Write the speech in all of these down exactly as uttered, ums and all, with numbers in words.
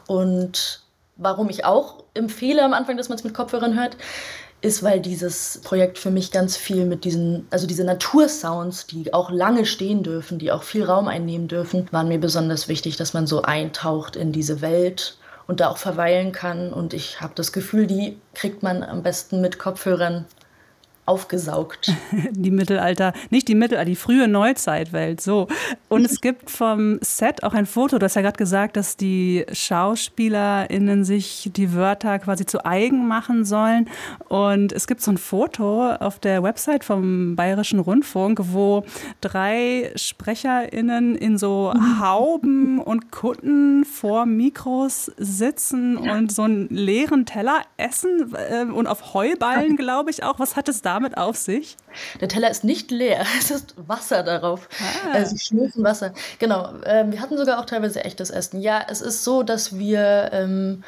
Und warum ich auch empfehle am Anfang, dass man es mit Kopfhörern hört, ist, weil dieses Projekt für mich ganz viel mit diesen, also diese Natursounds, die auch lange stehen dürfen, die auch viel Raum einnehmen dürfen, waren mir besonders wichtig, dass man so eintaucht in diese Welt und da auch verweilen kann. Und ich habe das Gefühl, die kriegt man am besten mit Kopfhörern aufgesaugt. Die Mittelalter, nicht die Mittelalter, die frühe Neuzeitwelt, so. Und es gibt vom Set auch ein Foto, du hast ja gerade gesagt, dass die SchauspielerInnen sich die Wörter quasi zu eigen machen sollen. Und es gibt so ein Foto auf der Website vom Bayerischen Rundfunk, wo drei SprecherInnen in so Hauben und Kutten vor Mikros sitzen und so einen leeren Teller essen äh, und auf Heuballen, glaube ich auch. Was hat es da damit auf sich? Der Teller ist nicht leer, es ist Wasser darauf. Ah. Also Schnüffen Wasser. Genau, ähm, wir hatten sogar auch teilweise echtes Essen. Ja, es ist so, dass wir, ähm,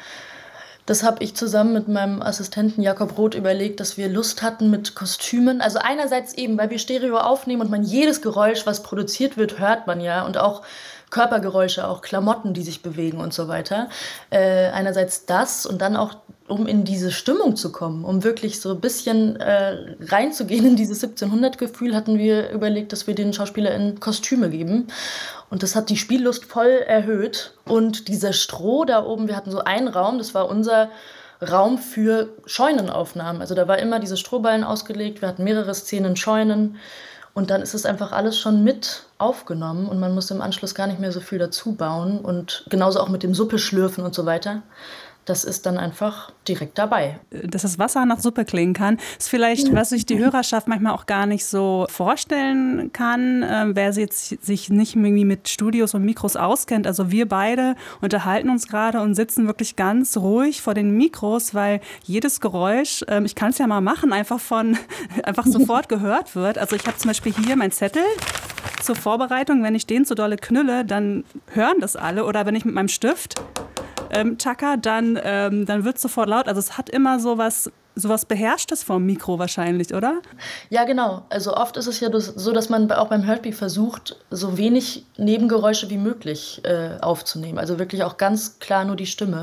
das habe ich zusammen mit meinem Assistenten Jakob Roth überlegt, dass wir Lust hatten mit Kostümen. Also einerseits eben, weil wir Stereo aufnehmen und man jedes Geräusch, was produziert wird, hört man ja. Und auch Körpergeräusche, auch Klamotten, die sich bewegen und so weiter. Äh, einerseits das und dann auch, um in diese Stimmung zu kommen, um wirklich so ein bisschen äh, reinzugehen in dieses siebzehnhundert-Gefühl, hatten wir überlegt, dass wir den SchauspielerInnen Kostüme geben. Und das hat die Spiellust voll erhöht. Und dieser Stroh da oben, wir hatten so einen Raum, das war unser Raum für Scheunenaufnahmen. Also da war immer diese Strohballen ausgelegt, wir hatten mehrere Szenen Scheunen. Und dann ist es einfach alles schon mit aufgenommen und man muss im Anschluss gar nicht mehr so viel dazu bauen. Und genauso auch mit dem Suppe schlürfen und so weiter. Das ist dann einfach direkt dabei. Dass das Wasser nach Suppe klingen kann, ist vielleicht, was sich die Hörerschaft manchmal auch gar nicht so vorstellen kann, äh, wer jetzt sich nicht irgendwie mit Studios und Mikros auskennt. Also wir beide unterhalten uns gerade und sitzen wirklich ganz ruhig vor den Mikros, weil jedes Geräusch, äh, ich kann es ja mal machen, einfach von einfach sofort gehört wird. Also ich habe zum Beispiel hier meinen Zettel zur Vorbereitung. Wenn ich den zu dolle knülle, dann hören das alle. Oder wenn ich mit meinem Stift Ähm, Chaka, dann, ähm, dann wird es sofort laut. Also es hat immer so was, so was Beherrschtes vom Mikro wahrscheinlich, oder? Ja, genau. Also oft ist es ja so, dass man auch beim Hörspiel versucht, so wenig Nebengeräusche wie möglich äh, aufzunehmen. Also wirklich auch ganz klar nur die Stimme.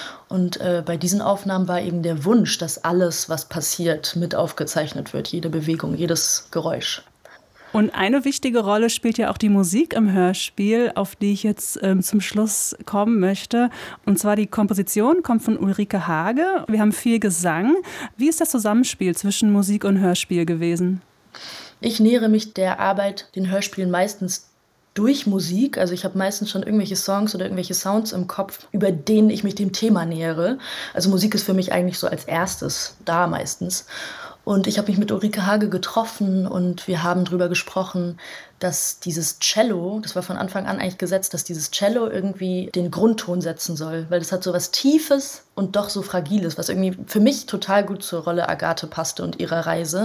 Und äh, bei diesen Aufnahmen war eben der Wunsch, dass alles, was passiert, mit aufgezeichnet wird. Jede Bewegung, jedes Geräusch. Und eine wichtige Rolle spielt ja auch die Musik im Hörspiel, auf die ich jetzt ähm, zum Schluss kommen möchte. Und zwar die Komposition kommt von Ulrike Hage. Wir haben viel Gesang. Wie ist das Zusammenspiel zwischen Musik und Hörspiel gewesen? Ich nähere mich der Arbeit, den Hörspielen meistens durch Musik. Also ich habe meistens schon irgendwelche Songs oder irgendwelche Sounds im Kopf, über denen ich mich dem Thema nähere. Also Musik ist für mich eigentlich so als erstes da meistens. Und ich habe mich mit Ulrike Hage getroffen und wir haben darüber gesprochen, dass dieses Cello, das war von Anfang an eigentlich gesetzt, dass dieses Cello irgendwie den Grundton setzen soll. Weil das hat so was Tiefes und doch so Fragiles, was irgendwie für mich total gut zur Rolle Agathe passte und ihrer Reise.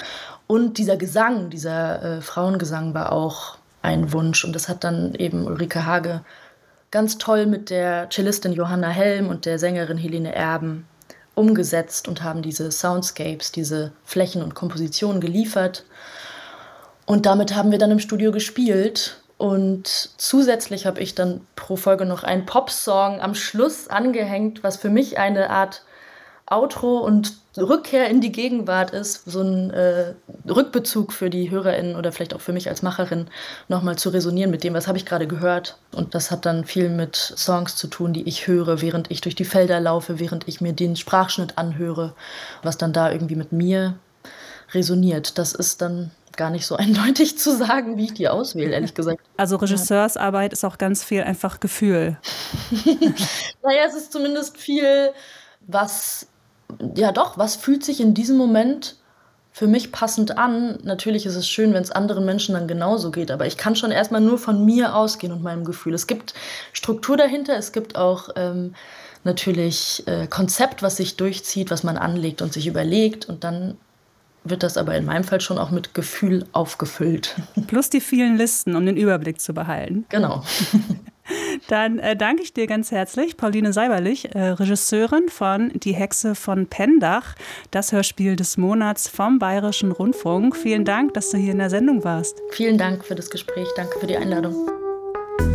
Und dieser Gesang, dieser äh, Frauengesang war auch ein Wunsch. Und das hat dann eben Ulrike Hage ganz toll mit der Cellistin Johanna Helm und der Sängerin Helene Erben umgesetzt und haben diese Soundscapes, diese Flächen und Kompositionen geliefert. Und damit haben wir dann im Studio gespielt. Und zusätzlich habe ich dann pro Folge noch einen Popsong am Schluss angehängt, was für mich eine Art Outro und Rückkehr in die Gegenwart ist, so ein äh, Rückbezug für die HörerInnen oder vielleicht auch für mich als Macherin, nochmal zu resonieren mit dem, was habe ich gerade gehört. Und das hat dann viel mit Songs zu tun, die ich höre, während ich durch die Felder laufe, während ich mir den Sprachschnitt anhöre, was dann da irgendwie mit mir resoniert. Das ist dann gar nicht so eindeutig zu sagen, wie ich die auswähle, ehrlich gesagt. Also Regisseursarbeit ist auch ganz viel einfach Gefühl. Naja, es ist zumindest viel, was... Ja doch, was fühlt sich in diesem Moment für mich passend an? Natürlich ist es schön, wenn es anderen Menschen dann genauso geht, aber ich kann schon erstmal nur von mir ausgehen und meinem Gefühl. Es gibt Struktur dahinter, es gibt auch ähm, natürlich äh, Konzept, was sich durchzieht, was man anlegt und sich überlegt und dann wird das aber in meinem Fall schon auch mit Gefühl aufgefüllt. Plus die vielen Listen, um den Überblick zu behalten. Genau. Dann äh, danke ich dir ganz herzlich, Pauline Seiberlich, äh, Regisseurin von Die Hexe von Pendach, das Hörspiel des Monats vom Bayerischen Rundfunk. Vielen Dank, dass du hier in der Sendung warst. Vielen Dank für das Gespräch, danke für die Einladung.